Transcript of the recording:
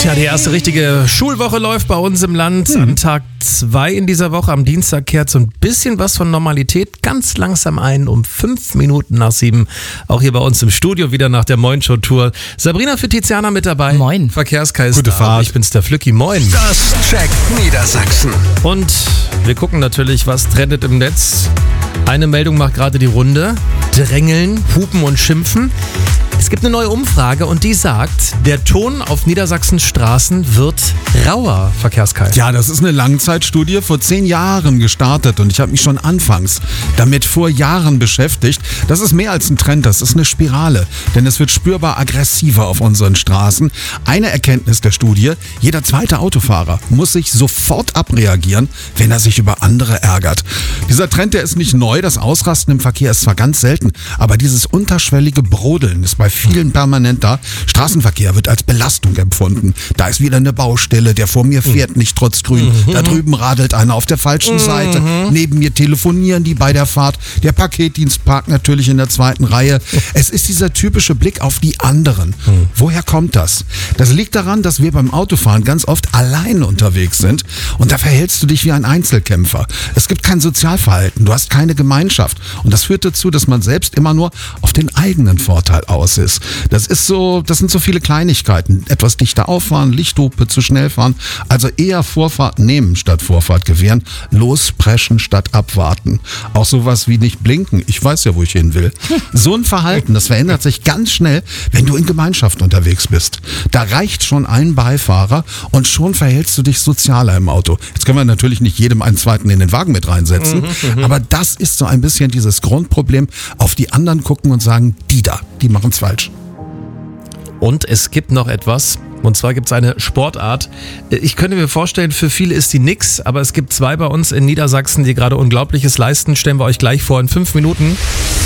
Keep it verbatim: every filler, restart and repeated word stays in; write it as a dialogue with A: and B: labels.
A: Tja, die erste richtige Schulwoche läuft bei uns im Land. Hm. Am Tag zwei in dieser Woche, am Dienstag, kehrt so ein bisschen was von Normalität ganz langsam ein, um fünf Minuten nach sieben. Auch hier bei uns im Studio wieder nach der Moin-Show-Tour. Sabrina für Tiziana mit dabei.
B: Moin.
A: Verkehrskaiser.
C: Gute Fahrt.
A: Ich bin's, der Flücki. Moin.
D: Das checkt Niedersachsen.
A: Und wir gucken natürlich, was trendet im Netz. Eine Meldung macht gerade die Runde. Drängeln, hupen und schimpfen. Es gibt eine neue Umfrage und die sagt, der Ton auf Niedersachsens Straßen wird rauer, Verkehrskaiser.
C: Ja, das ist eine Langzeitstudie, vor zehn Jahren gestartet und ich habe mich schon anfangs damit vor Jahren beschäftigt. Das ist mehr als ein Trend, das ist eine Spirale, denn es wird spürbar aggressiver auf unseren Straßen. Eine Erkenntnis der Studie, jeder zweite Autofahrer muss sich sofort abreagieren, wenn er sich über andere ärgert. Dieser Trend, der ist nicht neu, das Ausrasten im Verkehr ist zwar ganz selten, aber dieses unterschwellige Brodeln ist bei vielen permanent da. Straßenverkehr wird als Belastung empfunden. Da ist wieder eine Baustelle, der vor mir fährt nicht trotz Grün. Da drüben radelt einer auf der falschen Seite. Neben mir telefonieren die bei der Fahrt. Der Paketdienst parkt natürlich in der zweiten Reihe. Es ist dieser typische Blick auf die anderen. Woher kommt das? Das liegt daran, dass wir beim Autofahren ganz oft allein unterwegs sind und da verhältst du dich wie ein Einzelkämpfer. Es gibt kein Sozialverhalten, du hast keine Gemeinschaft und das führt dazu, dass man selbst immer nur auf den eigenen Vorteil aus ist. Das ist so, das sind so viele Kleinigkeiten. Etwas dichter auffahren, Lichthupe zu schnell fahren. Also eher Vorfahrt nehmen statt Vorfahrt gewähren. Lospreschen statt abwarten. Auch sowas wie nicht blinken. Ich weiß ja, wo ich hin will. So ein Verhalten, das verändert sich ganz schnell, wenn du in Gemeinschaft unterwegs bist. Da reicht schon ein Beifahrer und schon verhältst du dich sozialer im Auto. Jetzt können wir natürlich nicht jedem einen zweiten in den Wagen mit reinsetzen. Mhm, aber das ist so ein bisschen dieses Grundproblem. Auf die anderen gucken und sagen, die da, die machen es falsch.
A: Und es gibt noch etwas, und zwar gibt es eine Sportart. Ich könnte mir vorstellen, für viele ist die nix, aber es gibt zwei bei uns in Niedersachsen, die gerade Unglaubliches leisten. Stellen wir euch gleich vor in fünf Minuten.